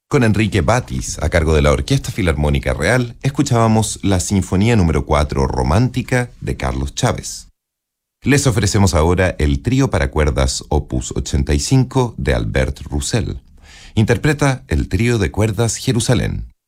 Con Enrique Batis, a cargo de la Orquesta Filarmónica Real, escuchábamos la Sinfonía número 4 Romántica de Carlos Chávez. Les ofrecemos ahora el trío para cuerdas Opus 85 de Albert Roussel. Interpreta el trío de cuerdas Jerusalén.